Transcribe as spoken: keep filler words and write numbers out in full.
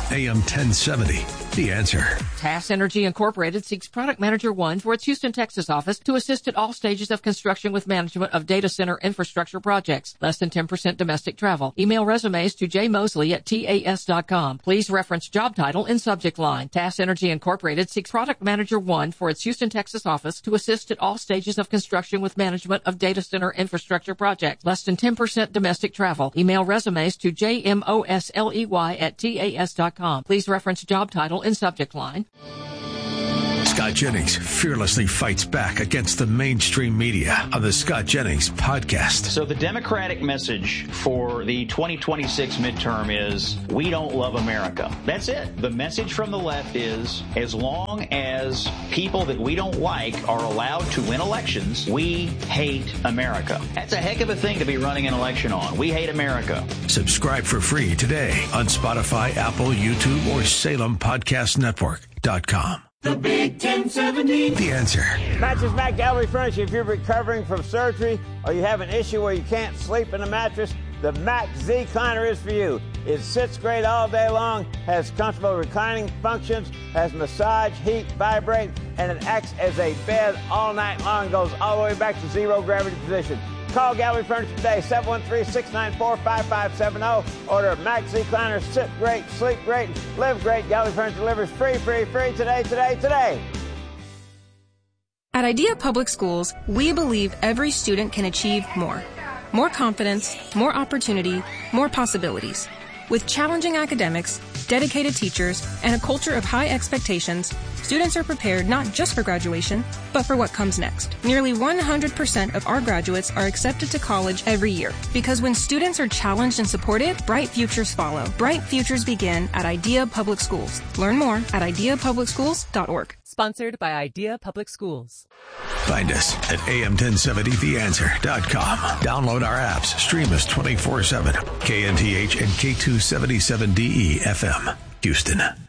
A M ten seventy, The Answer. Tass Energy Incorporated seeks Product Manager one for its Houston, Texas office to assist at all stages of construction with management of data center infrastructure projects. Less than ten percent domestic travel. Email resumes to j mosley at t a s dot com. Please reference job title in subject line. Tass Energy Incorporated seeks Product Manager one for its Houston, Texas office to assist at all stages of construction with management of data center infrastructure projects. Less than ten percent domestic travel. Email resumes to j mosley at t a s dot com. Please reference job title in subject line. Scott Jennings fearlessly fights back against the mainstream media on the Scott Jennings podcast. So the Democratic message for the twenty twenty-six midterm is, we don't love America. That's it. The message from the left is, as long as people that we don't like are allowed to win elections, we hate America. That's a heck of a thing to be running an election on. We hate America. Subscribe for free today on Spotify, Apple, YouTube, or Salem Podcast Network dot com. The Big ten seventy. The Answer. Mattress Mac Gallery Furniture. If you're recovering from surgery or you have an issue where you can't sleep in a mattress, the Mac Z-Cliner is for you. It sits great all day long, has comfortable reclining functions, has massage, heat, vibrate, and it acts as a bed all night long, goes all the way back to zero gravity position. Call Gallery Furniture today, seven one three, six nine four, five five seven zero. Order Mac Z-Cliner. Sit great, sleep great, live great. Gallery Furniture delivers free, free, free today, today, today. At Idea Public Schools, we believe every student can achieve more. More confidence, more opportunity, more possibilities. With challenging academics, dedicated teachers, and a culture of high expectations, students are prepared not just for graduation, but for what comes next. Nearly one hundred percent of our graduates are accepted to college every year. Because when students are challenged and supported, bright futures follow. Bright futures begin at Idea Public Schools. Learn more at idea public schools dot org. Sponsored by Idea Public Schools. Find us at A M ten seventy the answer dot com. Download our apps. Stream us twenty-four seven. K N T H and K two seventy-seven D E F M, Houston.